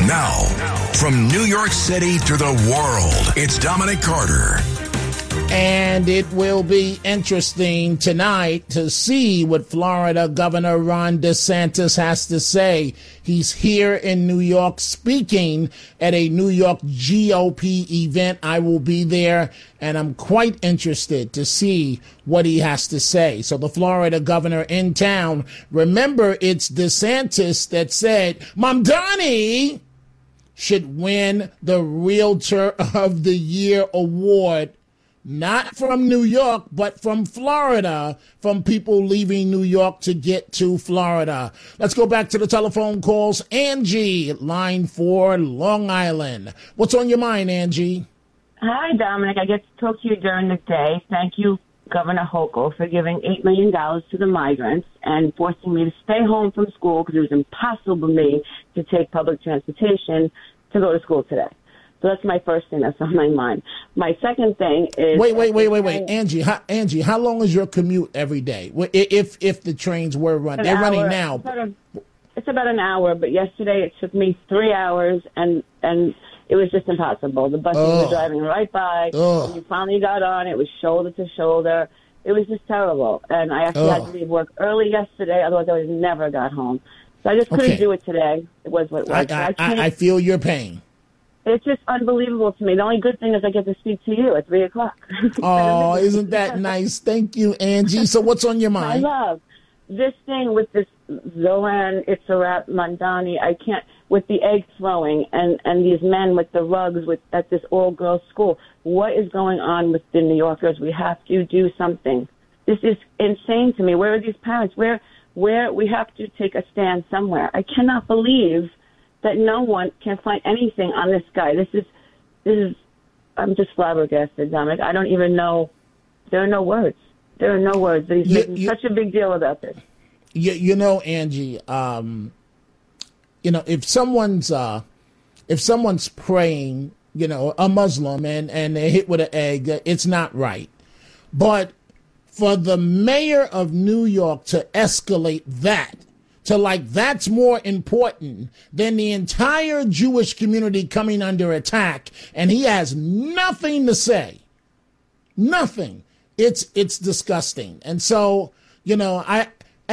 Now, from New York City to the world, it's Dominic Carter. And it will be interesting tonight to see what Florida Governor Ron DeSantis has to say. He's here in New York speaking at a New York GOP event. I will be there, and I'm quite interested to see what he has to say. So the Florida governor in town, remember, it's DeSantis that said Mamdani should win the Realtor of the Year award. Not from New York, but from Florida, from people leaving New York to get to Florida. Let's go back to the telephone calls. Angie, line 4, Long Island. What's on your mind, Angie? Hi, Dominic. I get to talk to you during the day. Thank you, Governor Hochul, for giving $8 million to the migrants and forcing me to stay home from school because it was impossible for me to take public transportation to go to school today. So that's my first thing that's on my mind. My second thing is... Wait. Angie, how long is your commute every day? If the trains were running? They're running now. It's about an hour, but yesterday it took me 3 hours, and it was just impossible. The buses were driving right by. When you finally got on, it was shoulder to shoulder. It was just terrible. And I actually had to leave work early yesterday, otherwise I would have never got home. So I just couldn't do it today. It was what it was. I feel your pain. It's just unbelievable to me. The only good thing is I get to speak to you at 3 o'clock. Oh, isn't that nice? Thank you, Angie. So what's on your mind? I love this thing with this Zoran Itzarat Mamdani. I can't, with the egg throwing and these men with the rugs at this all-girls school. What is going on with the New Yorkers? We have to do something. This is insane to me. Where are these parents? Where we have to take a stand somewhere. I cannot believe that no one can find anything on this guy. This is, I'm just flabbergasted, Dominic. I don't even know. There are no words. There are no words. He's making such a big deal about this. You know, Angie, if someone's praying, a Muslim and they're hit with an egg, it's not right. But for the mayor of New York to escalate that, that's more important than the entire Jewish community coming under attack, and he has nothing to say. Nothing. It's disgusting. And so, like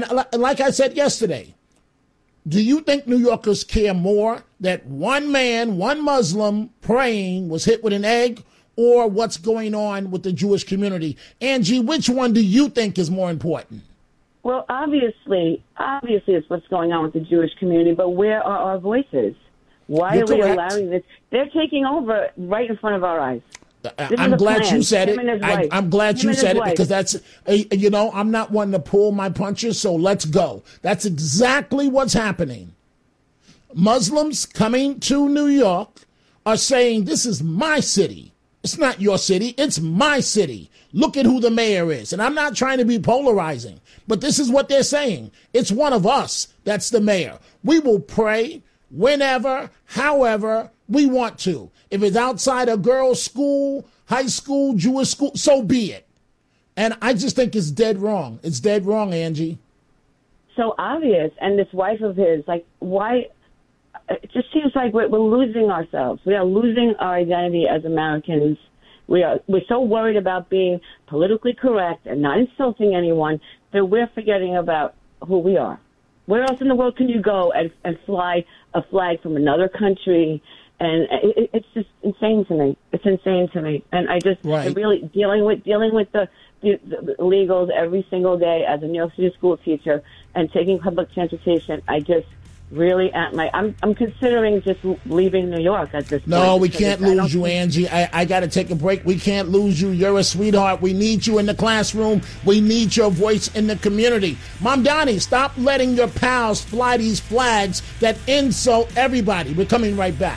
I said yesterday, do you think New Yorkers care more that one man, one Muslim praying was hit with an egg, or what's going on with the Jewish community? Angie, which one do you think is more important? Well, obviously it's what's going on with the Jewish community, but where are our voices? Why are we allowing this? They're taking over right in front of our eyes. I'm glad you said it. I'm glad you said it because that's, I'm not one to pull my punches, so let's go. That's exactly what's happening. Muslims coming to New York are saying, this is my city. It's not your city. It's my city. Look at who the mayor is. And I'm not trying to be polarizing, but this is what they're saying. It's one of us that's the mayor. We will pray whenever, however we want to. If it's outside a girls' school, high school, Jewish school, so be it. And I just think it's dead wrong. It's dead wrong, Angie. So obvious. And this wife of his, why? It just seems like we're losing ourselves. We are losing our identity as Americans. We're so worried about being politically correct and not insulting anyone that we're forgetting about who we are. Where else in the world can you go and fly a flag from another country? And it's just insane to me. It's insane to me. And I just really dealing with the illegals every single day as a New York City school teacher and taking public transportation. I just really I'm considering just leaving New York at this point. No, we can't lose you, Angie. I got to take a break. We can't lose you. You're a sweetheart. We need you in the classroom. We need your voice in the community. Mamdani, stop letting your pals fly these flags that insult everybody. We're coming right back.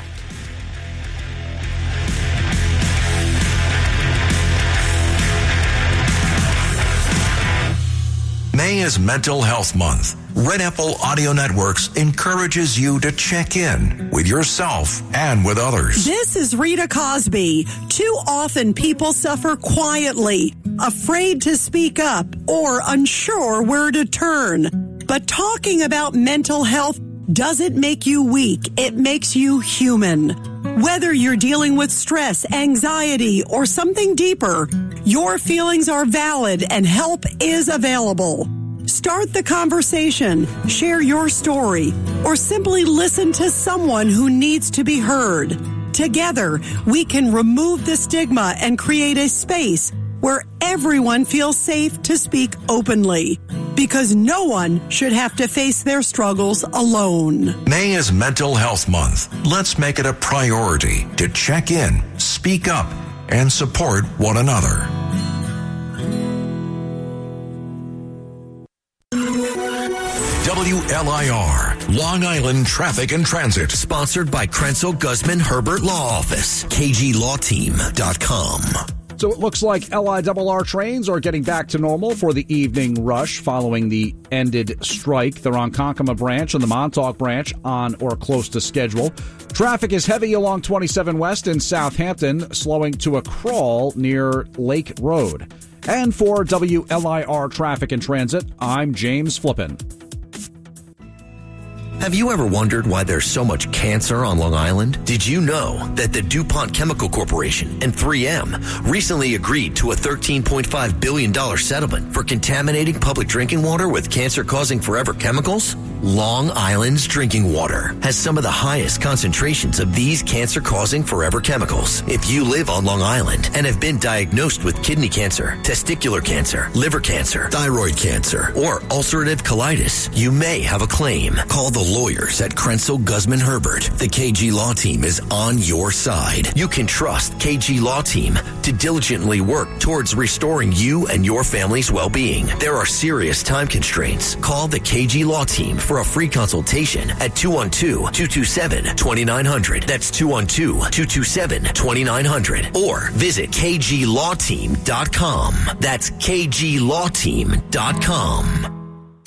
May is Mental Health Month. Red Apple Audio Networks encourages you to check in with yourself and with others. This is Rita Cosby. Too often people suffer quietly, afraid to speak up or unsure where to turn. But talking about mental health doesn't make you weak. It makes you human. Whether you're dealing with stress, anxiety, or something deeper, your feelings are valid and help is available. Start the conversation, share your story, or simply listen to someone who needs to be heard. Together, we can remove the stigma and create a space where everyone feels safe to speak openly, because no one should have to face their struggles alone. May is Mental Health Month. Let's make it a priority to check in, speak up, and support one another. WLIR, Long Island Traffic and Transit. Sponsored by Krenzel Guzman Herbert Law Office, KGLawTeam.com. So it looks like LIRR trains are getting back to normal for the evening rush following the ended strike. The Ronkonkoma branch and the Montauk branch on or close to schedule. Traffic is heavy along 27 West in Southampton, slowing to a crawl near Lake Road. And for WLIR Traffic and Transit, I'm James Flippin. Have you ever wondered why there's so much cancer on Long Island? Did you know that the DuPont Chemical Corporation and 3M recently agreed to a $13.5 billion settlement for contaminating public drinking water with cancer-causing forever chemicals? Long Island's drinking water has some of the highest concentrations of these cancer-causing forever chemicals. If you live on Long Island and have been diagnosed with kidney cancer, testicular cancer, liver cancer, thyroid cancer, or ulcerative colitis, you may have a claim. Call the lawyers at Krenzel Guzman Herbert. The KG Law Team is on your side. You can trust KG Law Team to diligently work towards restoring you and your family's well-being. There are serious time constraints. Call the KG Law Team for a free consultation at 212-227-2900. That's 212-227-2900. Or visit KGLawTeam.com. That's KGLawTeam.com.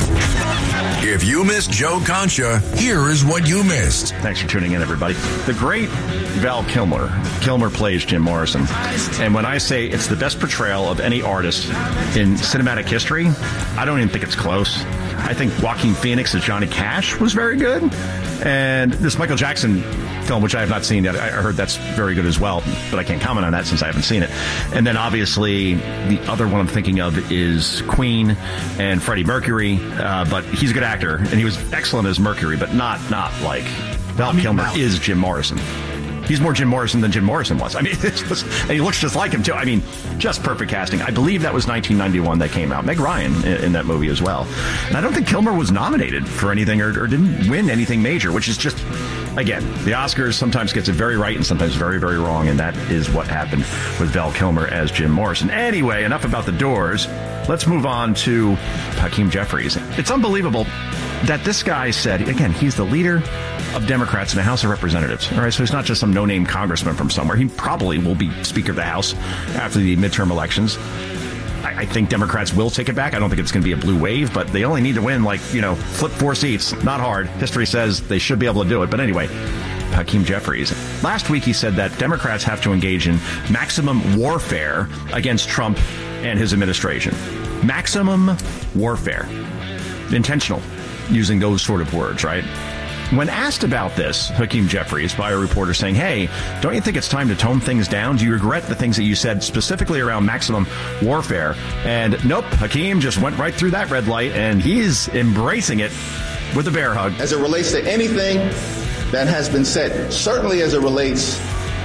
If you missed Joe Concha, here is what you missed. Thanks for tuning in, everybody. The great Val Kilmer. Kilmer plays Jim Morrison. And when I say it's the best portrayal of any artist in cinematic history, I don't even think it's close. I think Joaquin Phoenix as Johnny Cash was very good. And this Michael Jackson film, which I have not seen yet, I heard that's very good as well, but I can't comment on that since I haven't seen it. And then obviously the other one I'm thinking of is Queen and Freddie Mercury, but he's a good actor and he was excellent as Mercury, but not like Val Kilmer is Jim Morrison. He's more Jim Morrison than Jim Morrison was. I mean, and he looks just like him, too. I mean, just perfect casting. I believe that was 1991 that came out. Meg Ryan in that movie as well. And I don't think Kilmer was nominated for anything or didn't win anything major, which is just, again, the Oscars sometimes gets it very right and sometimes very, very wrong. And that is what happened with Val Kilmer as Jim Morrison. Anyway, enough about the Doors. Let's move on to Hakeem Jeffries. It's unbelievable that this guy said, again, he's the leader of Democrats in the House of Representatives. All right, so he's not just some no-name congressman from somewhere. He probably will be Speaker of the House after the midterm elections. I think Democrats will take it back. I don't think it's going to be a blue wave, but they only need to win, flip 4 seats. Not hard. History says they should be able to do it. But anyway, Hakeem Jeffries. Last week he said that Democrats have to engage in maximum warfare against Trump and his administration. Maximum warfare. Intentional. Using those sort of words, right? When asked about this, Hakeem Jeffries, by a reporter saying, hey, don't you think it's time to tone things down? Do you regret the things that you said specifically around maximum warfare? And nope, Hakeem just went right through that red light, and he's embracing it with a bear hug. As it relates to anything that has been said, certainly as it relates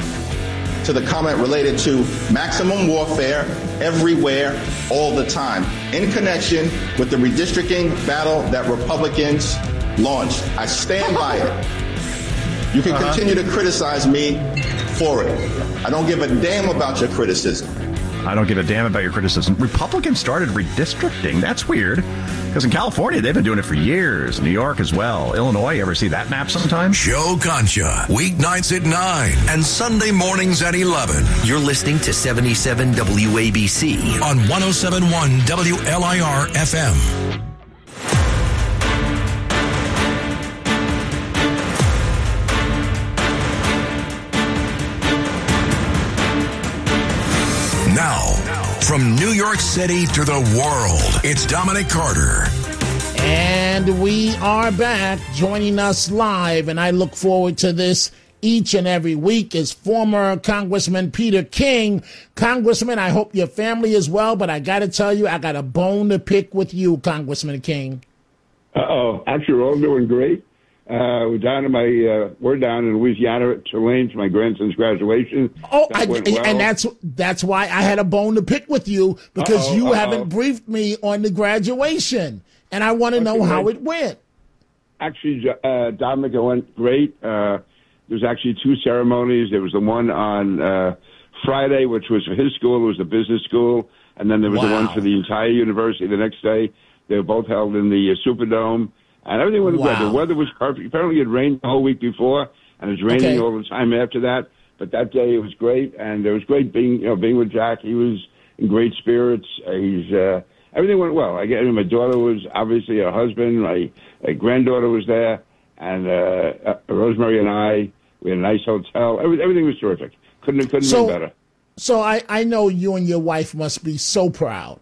to the comment related to maximum warfare everywhere, all the time, in connection with the redistricting battle that Republicans launched. I stand by it. You can continue to criticize me for it. I don't give a damn about your criticism. I don't give a damn about your criticism. Republicans started redistricting. That's weird. Because in California, they've been doing it for years. New York as well. Illinois, you ever see that map sometime? Joe Concha, weeknights at 9 and Sunday mornings at 11. You're listening to 77 WABC on 107.1 WLIR FM. Now, from New York City to the world, it's Dominic Carter. And And we are back. Joining us live, and I look forward to this each and every week, is former Congressman Peter King. Congressman, I hope your family is well, but I got to tell you, I got a bone to pick with you, Congressman King. Actually, we're all doing great. We're down in Louisiana at Tulane for my grandson's graduation. Oh, and that's why I had a bone to pick with you, because you haven't briefed me on the graduation, and I want to know how it went. Actually, Dominic, it went great. There's actually two ceremonies. There was the one on Friday, which was for his school. It was the business school, and then there was the one for the entire university the next day. They were both held in the Superdome. And everything went good. The weather was perfect. Apparently, it rained the whole week before, and it was raining all the time after that. But that day, it was great, and it was great being with Jack. He was in great spirits. Everything went well. My daughter was obviously her husband. My granddaughter was there, and Rosemary and I. We had a nice hotel. Everything was terrific. Couldn't be better. So I know you and your wife must be so proud.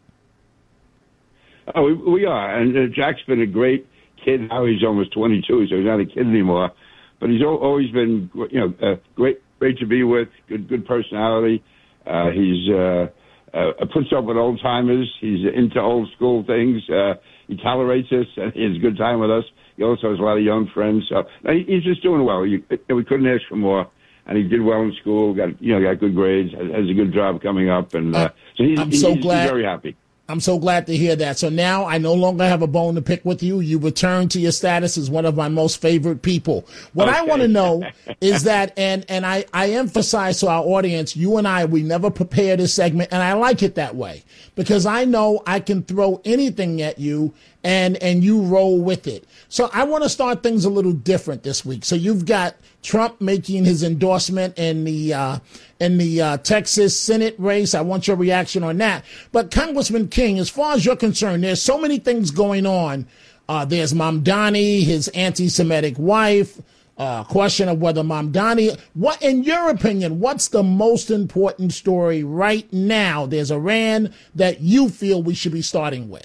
Oh, we are, and Jack's been a great kid. Now he's almost 22, so he's not a kid anymore. But he's always been, great to be with. Good personality. He's puts up with old timers. He's into old school things. He tolerates us, and he has a good time with us. He also has a lot of young friends. So he's just doing well. We couldn't ask for more. And he did well in school. Got good grades. Has a good job coming up, and so he's very happy. I'm so glad to hear that. So now I no longer have a bone to pick with you. You return to your status as one of my most favorite people. What I want to know is that, and I emphasize to our audience, you and we never prepare this segment, and I like it that way, because I know I can throw anything at you and you roll with it. So I want to start things a little different this week. So you've got Trump making his endorsement in the Texas Senate race. I want your reaction on that. But Congressman King, as far as you're concerned, there's so many things going on. There's Mamdani, his anti-Semitic wife, question of whether Mamdani, what, in your opinion, what's the most important story right now? There's Iran that you feel we should be starting with.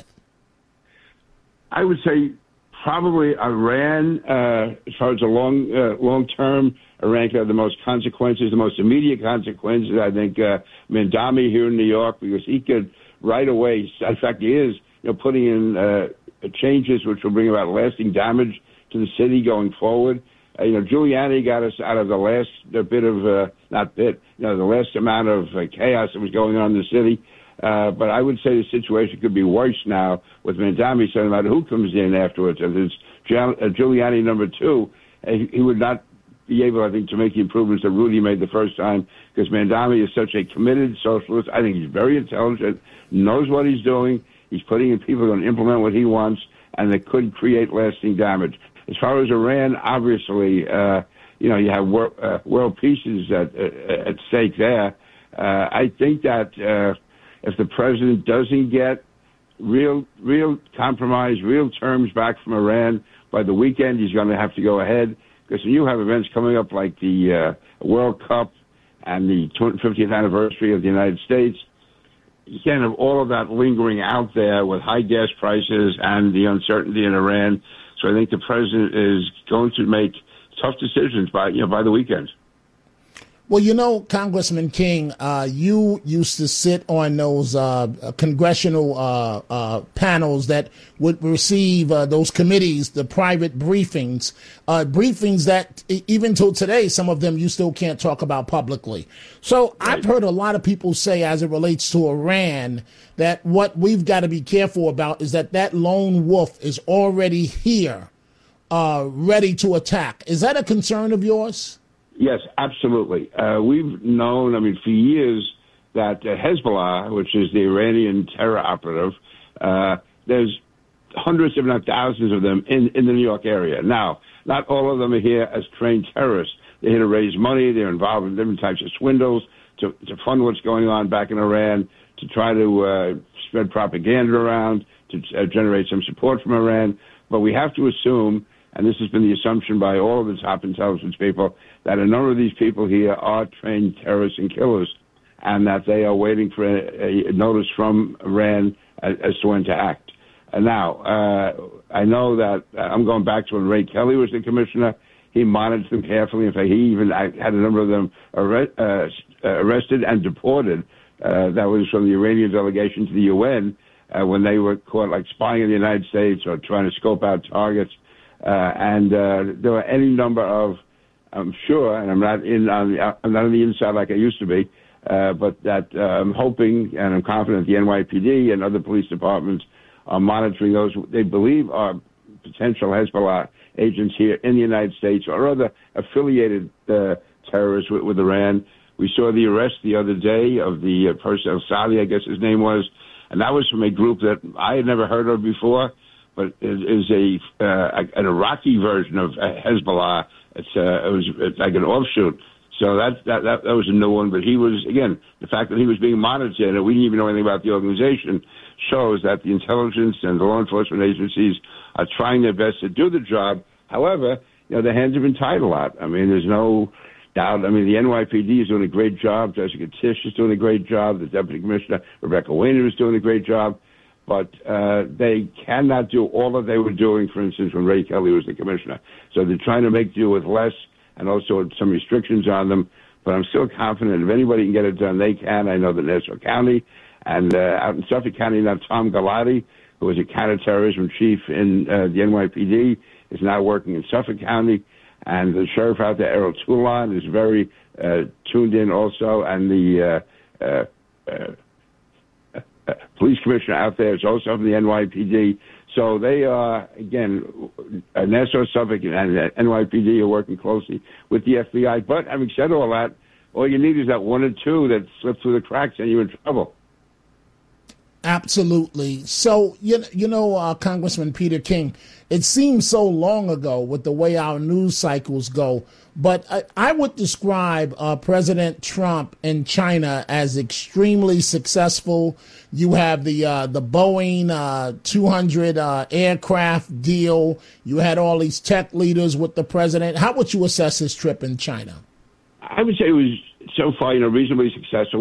I would say probably Iran, as far as the long term, Iran could have the most consequences, the most immediate consequences. I think Mamdani here in New York, because he could right away, in fact, he is putting in changes which will bring about lasting damage to the city going forward. Giuliani got us out of the last the last amount of chaos that was going on in the city. But I would say the situation could be worse now with Mamdani, so no matter who comes in afterwards. If it's Giuliani number 2, he would not be able, I think, to make the improvements that Rudy made the first time, because Mamdani is such a committed socialist. I think he's very intelligent, knows what he's doing. He's putting in people who are going to implement what he wants, and that could create lasting damage. As far as Iran, obviously, you have world peace is at stake there. I think that if the president doesn't get real compromise, real terms back from Iran by the weekend, he's going to have to go ahead, because when you have events coming up like the World Cup and the 50th anniversary of the United States, you can't have all of that lingering out there with high gas prices and the uncertainty in Iran. So I think the president is going to make tough decisions by the weekend. Well, Congressman King, you used to sit on those congressional panels that would receive those committees, the private briefings that even till today, some of them you still can't talk about publicly. So I've heard a lot of people say, as it relates to Iran, that what we've got to be careful about is that lone wolf is already here, ready to attack. Is that a concern of yours? Yes, absolutely. We've known, for years that Hezbollah, which is the Iranian terror operative, there's hundreds, if not thousands of them in the New York area. Now, not all of them are here as trained terrorists. They're here to raise money. They're involved in different types of swindles to fund what's going on back in Iran, to try to spread propaganda around, to generate some support from Iran. But we have to assume, and this has been the assumption by all of the top intelligence people, that a number of these people here are trained terrorists and killers, and that they are waiting for a notice from Iran as to when to act. Now, I know that I'm going back to when Ray Kelly was the commissioner. He monitored them carefully. In fact, he even had a number of them arrested and deported. That was from the Iranian delegation to the UN when they were caught like spying in the United States or trying to scope out targets. And there were any number of, I'm sure, and I'm not on the inside like I used to be, but that I'm hoping and I'm confident the NYPD and other police departments are monitoring those they believe are potential Hezbollah agents here in the United States or other affiliated terrorists with Iran. We saw the arrest the other day of the person, El-Sadi, I guess his name was, and that was from a group that I had never heard of before, but is an Iraqi version of Hezbollah. It's like an offshoot. So that was a new one. But he was, again, the fact that he was being monitored and we didn't even know anything about the organization shows that the intelligence and the law enforcement agencies are trying their best to do the job. However, their hands have been tied a lot. I mean, there's no doubt. I mean, the NYPD is doing a great job. Jessica Tisch is doing a great job. The Deputy Commissioner, Rebecca Weiner, is doing a great job. But they cannot do all that they were doing, for instance, when Ray Kelly was the commissioner. So they're trying to make do with less and also some restrictions on them. But I'm still confident if anybody can get it done, they can. I know that Nassau County and out in Suffolk County now, Tom Galati, who was a counterterrorism chief in the NYPD, is now working in Suffolk County. And the sheriff out there, Errol Toulon, is very tuned in also. And the police commissioner out there is also from the NYPD. So they are, again, Nassau, Suffolk, and NYPD are working closely with the FBI. But having said all that, all you need is that one or two that slip through the cracks and you're in trouble. Absolutely. So, Congressman Peter King, it seems so long ago with the way our news cycles go, but I would describe President Trump in China as extremely successful. You have the Boeing 200 aircraft deal. You had all these tech leaders with the president. How would you assess his trip in China? I would say it was so far, reasonably successful.